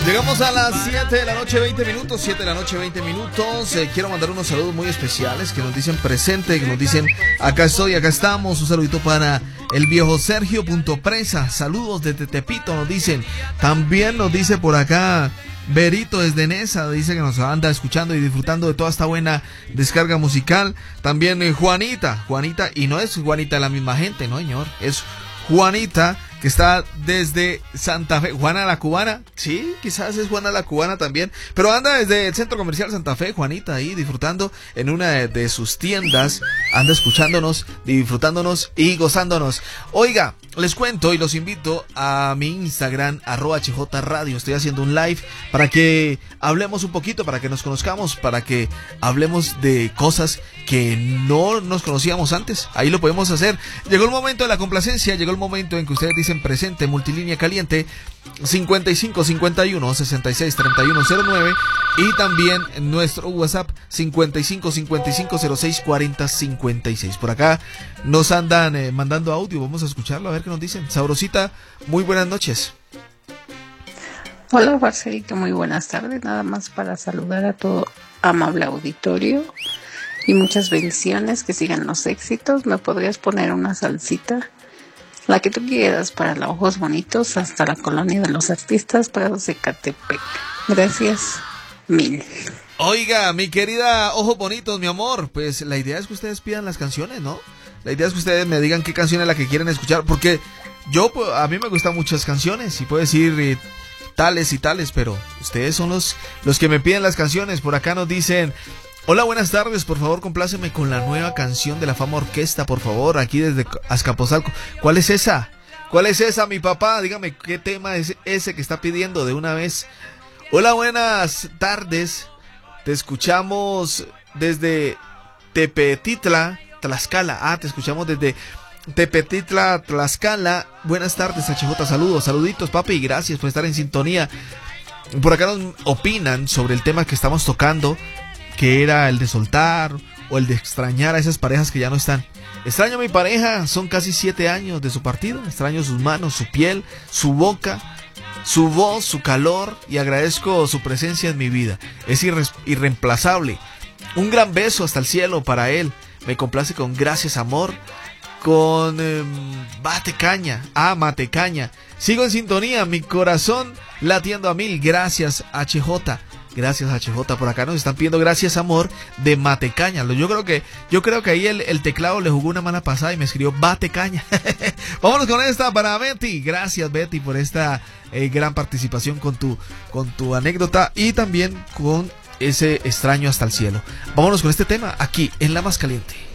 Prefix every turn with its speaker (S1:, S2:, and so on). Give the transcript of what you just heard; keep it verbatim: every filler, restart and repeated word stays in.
S1: Llegamos a las siete de la noche, veinte minutos, siete de la noche, veinte minutos. Eh, quiero mandar unos saludos muy especiales que nos dicen presente, que nos dicen acá estoy, acá estamos. Un saludito para el viejo Sergio Punto Presa. Saludos desde Tepito, nos dicen. También nos dice por acá Berito desde Nesa, dice que nos anda escuchando y disfrutando de toda esta buena descarga musical. También eh, Juanita, Juanita, y no es Juanita la misma gente, no señor, es Juanita, que está desde Santa Fe. Juana la Cubana, sí, quizás es Juana la Cubana también, pero anda desde el Centro Comercial Santa Fe. Juanita ahí disfrutando en una de, de sus tiendas, anda escuchándonos, disfrutándonos y gozándonos. Oiga, les cuento y los invito a mi Instagram, arroba H J Radio. Estoy haciendo un live para que hablemos un poquito, para que nos conozcamos, para que hablemos de cosas que no nos conocíamos antes. Ahí lo podemos hacer. Llegó el momento de la complacencia, llegó el momento en que ustedes dicen presente, multilínea caliente cincuenta y cinco cincuenta y uno sesenta y seis treinta y uno cero nueve, y también nuestro WhatsApp cincuenta y cinco cincuenta y cinco cero seis cuarenta cincuenta y seis. Por acá nos andan eh, mandando audio, vamos a escucharlo a ver qué nos dicen. Sabrosita, muy buenas noches.
S2: Hola Marcelito, muy buenas tardes. Nada más para saludar a todo amable auditorio y muchas bendiciones, que sigan los éxitos. ¿Me podrías poner una salsita? La que tú quieras, para los ojos bonitos, hasta la colonia de los artistas, para Zacatepec. Gracias mil.
S1: Oiga, mi querida Ojos Bonitos, mi amor, pues la idea es que ustedes pidan las canciones, ¿no? La idea es que ustedes me digan qué canción es la que quieren escuchar, porque yo, pues, a mí me gustan muchas canciones y puedo decir eh, tales y tales, pero ustedes son los, los que me piden las canciones. Por acá nos dicen: hola, buenas tardes, por favor compláceme con la nueva canción de la Fama Orquesta, por favor, aquí desde Azcapotzalco. ¿Cuál es esa? ¿Cuál es esa, mi papá? Dígame qué tema es ese que está pidiendo de una vez. Hola, buenas tardes, te escuchamos desde Tepetitla, Tlaxcala. Ah, te escuchamos desde Tepetitla, Tlaxcala. Buenas tardes, H J, saludos, saluditos, papi, gracias por estar en sintonía. Por acá nos opinan sobre el tema que estamos tocando, que era el de soltar o el de extrañar a esas parejas que ya no están. Extraño a mi pareja, son casi siete años de su partido. Extraño sus manos, su piel, su boca, su voz, su calor, y agradezco su presencia en mi vida. Es irre irreemplazable. Un gran beso hasta el cielo para él. Me complace con Gracias Amor, con eh, Bate Caña, ah, Mate Caña. Sigo en sintonía, mi corazón latiendo a mil. Gracias, H J. Gracias, H J. Por acá nos están pidiendo Gracias Amor de Mate Caña. Yo creo que, yo creo que ahí el, el teclado le jugó una mala pasada y me escribió Bate Caña. Vámonos con esta para Betty. Gracias, Betty, por esta eh, gran participación con tu, con tu anécdota y también con ese extraño hasta el cielo. Vámonos con este tema aquí en La Más Caliente.